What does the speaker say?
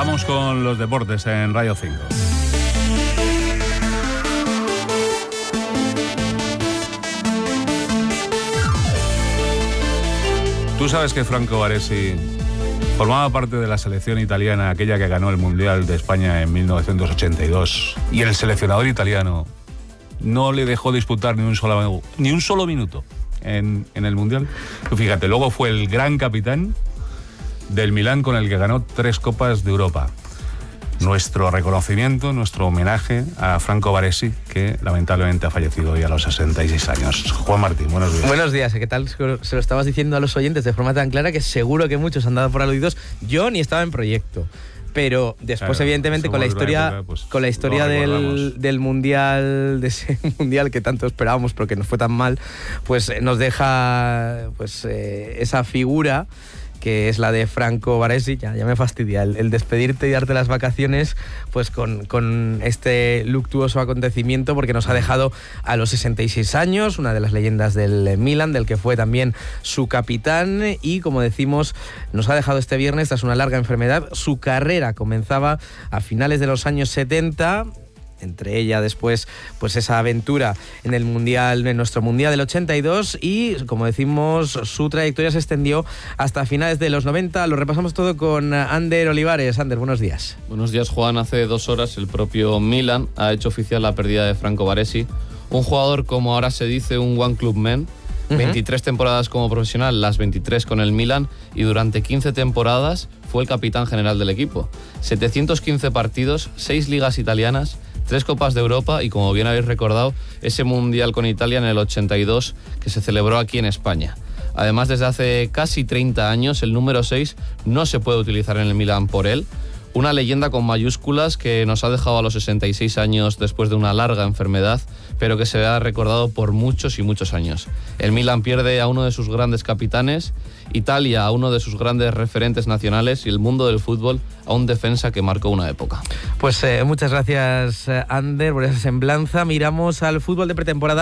Vamos con los deportes en Radio 5. Tú sabes que Franco Baresi formaba parte de la selección italiana, aquella que ganó el Mundial de España en 1982, y el seleccionador italiano no le dejó disputar ni un solo minuto en el Mundial. Tú fíjate, luego fue el gran capitán del Milán, con el que ganó 3 Copas de Europa. Nuestro reconocimiento, nuestro homenaje a Franco Baresi, que lamentablemente ha fallecido hoy a los 66 años. Juan Martín, buenos días. Buenos días, ¿qué tal? Se lo estabas diciendo a los oyentes de forma tan clara que seguro que muchos han dado por aludidos. Yo ni estaba en proyecto. Pero después, claro, evidentemente, con la historia del Mundial, de ese Mundial que tanto esperábamos pero que nos fue tan mal, pues nos deja esa figura que es la de Franco Baresi. Ya me fastidia el despedirte y darte las vacaciones pues con este luctuoso acontecimiento, porque nos ha dejado a los 66 años, una de las leyendas del Milan, del que fue también su capitán, y como decimos, nos ha dejado este viernes tras una larga enfermedad. Su carrera comenzaba a finales de los años 70, entre ella después pues esa aventura en el Mundial, en nuestro Mundial del 82, y como decimos, su trayectoria se extendió hasta finales de los 90. Lo repasamos todo con Ander Olivares. Ander, buenos días. Buenos días, Juan. Hace 2 horas el propio Milan ha hecho oficial la pérdida de Franco Baresi, un jugador, como ahora se dice, un one club man. 23 temporadas como profesional, las 23 con el Milan, y durante 15 temporadas fue el capitán general del equipo. 715 partidos, 6 ligas italianas, 3 Copas de Europa y, como bien habéis recordado, ese Mundial con Italia en el 82 que se celebró aquí en España. Además, desde hace casi 30 años, el número 6 no se puede utilizar en el Milan por él. Una leyenda con mayúsculas que nos ha dejado a los 66 años después de una larga enfermedad, pero que se ha recordado por muchos y muchos años. El Milan pierde a uno de sus grandes capitanes, Italia a uno de sus grandes referentes nacionales, y el mundo del fútbol a un defensa que marcó una época. Pues muchas gracias, Ander, por esa semblanza. Miramos al fútbol de pretemporada.